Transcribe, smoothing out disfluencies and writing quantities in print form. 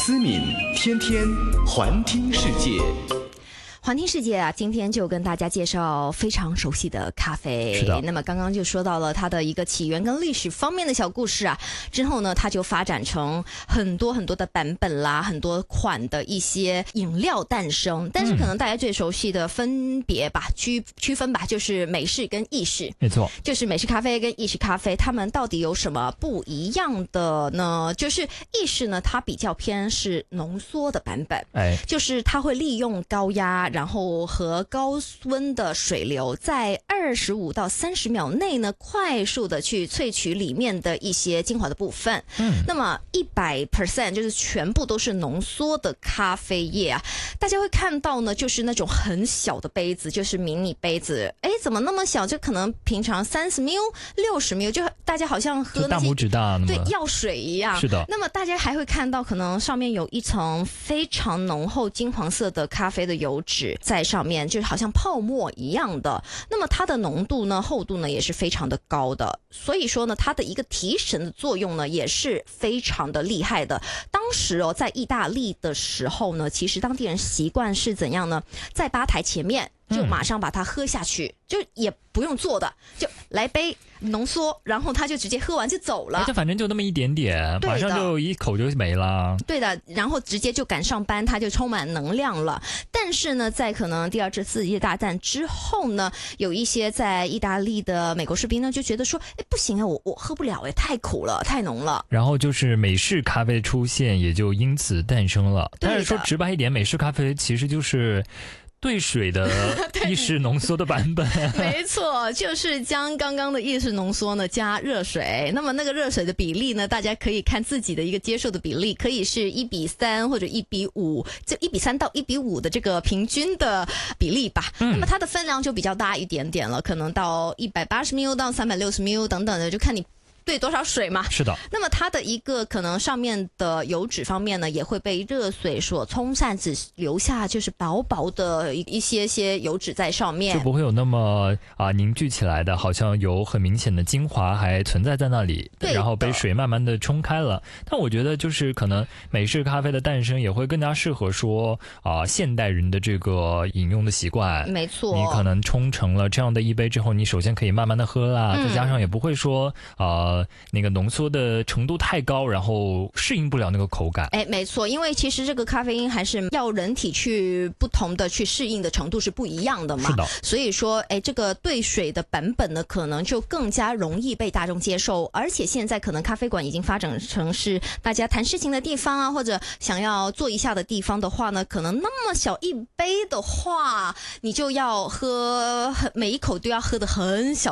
思敏，天天环听世界。 环听世界啊，今天就跟大家介绍非常熟悉的咖啡。 是的。 那么刚刚就说到了它的一个起源跟历史方面的小故事啊，之后呢，它就发展成很多很多的版本啦，很多款的一些饮料诞生。但是可能大家最熟悉的分别吧，区分吧，就是美式跟意式。 没错， 就是美式咖啡跟意式咖啡，它们到底有什么不一样的呢？就是意式呢，它比较偏是浓缩的版本，就是它会利用高压，然后和高温的水流，在25到30秒内呢，快速的去萃取里面的一些精华的部分。那么100% 就是全部都是浓缩的咖啡液啊，大家会看到呢，就是那种很小的杯子，就是迷你杯子，怎么那么小？就可能平常30ml、60ml，就大家好像喝那些大拇指大， 对药水一样。 是的。 那么大家还会看到，可能上面有一层非常浓厚金黄色的咖啡的油脂在上面，就好像泡沫一样的。那么它的浓度呢、厚度呢也是非常的高的，所以说呢，它的一个提神的作用呢也是非常的厉害的。当时在意大利的时候呢，其实当地人习惯是怎样呢？在吧台前面就马上把它喝下去，就也不用做的，就来杯浓缩，然后他就直接喝完就走了。 就反正就那么一点点，马上就一口就没了。 对的，然后直接就赶上班，他就充满能量了。但是呢，在可能第二次世界大战之后呢，有一些在意大利的美国士兵呢就觉得说，不行啊，我喝不了，太苦了，太浓了。 然后就是美式咖啡出现，也就因此诞生了。但是说直白一点，美式咖啡其实就是兑水的意式浓缩的版本。 没错，就是将刚刚的意式浓缩呢加热水。那么那个热水的比例呢，大家可以看自己的一个接受的比例，可以是1:3或者1:5，就1:3到1:5的这个平均的比例吧。那么它的分量就比较大一点点了，可能到180ml到360ml等等的，就看你兑多少水嘛。 是的。 那么它的一个可能上面的油脂方面呢，也会被热水所冲散，只留下就是薄薄的一些油脂在上面， 就不会有那么凝聚起来的，好像有很明显的精华还存在在那里，然后被水慢慢的冲开了。但我觉得就是可能美式咖啡的诞生也会更加适合说现代人的这个饮用的习惯。 没错， 你可能冲成了这样的一杯之后，你首先可以慢慢的喝啦，再加上也不会说那个浓缩的程度太高，然后适应不了那个口感。 没错，因为其实这个咖啡因还是要人体去不同的去适应的程度是不一样的嘛。 是的。 所以说这个兑水的版本呢，可能就更加容易被大众接受。而且现在可能咖啡馆已经发展成是大家谈事情的地方啊，或者想要坐一下的地方的话呢，可能那么小一杯的话，你就要喝每一口都要喝得很小